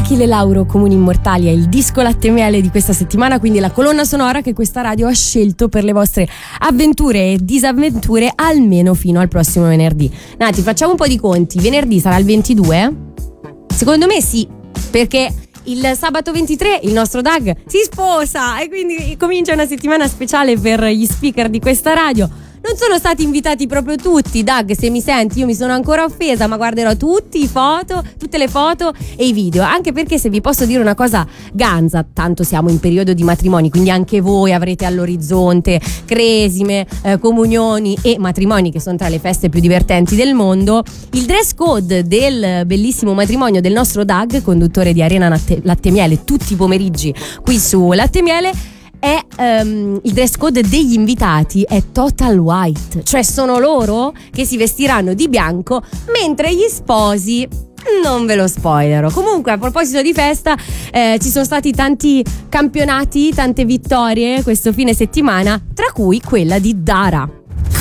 Achille Lauro, Comuni Immortali, è il disco latte e miele di questa settimana, quindi la colonna sonora che questa radio ha scelto per le vostre avventure e disavventure almeno fino al prossimo venerdì. Nati, facciamo un po' di conti. Venerdì sarà il 22? Secondo me sì, perché il sabato 23 il nostro Doug si sposa e quindi comincia una settimana speciale per gli speaker di questa radio. Non sono stati invitati proprio tutti. Doug, se mi senti, io mi sono ancora offesa, ma guarderò tutte le foto e i video, anche perché, se vi posso dire una cosa ganza, tanto siamo in periodo di matrimoni, quindi anche voi avrete all'orizzonte cresime, comunioni e matrimoni, che sono tra le feste più divertenti del mondo. Il dress code del bellissimo matrimonio del nostro Doug, conduttore di Arena Latte e Miele tutti i pomeriggi qui su Latte e Miele, è il dress code degli invitati è total white, cioè sono loro che si vestiranno di bianco, mentre gli sposi non ve lo spoilerò. Comunque, a proposito di festa, ci sono stati tanti campionati, tante vittorie questo fine settimana, tra cui quella di Dara.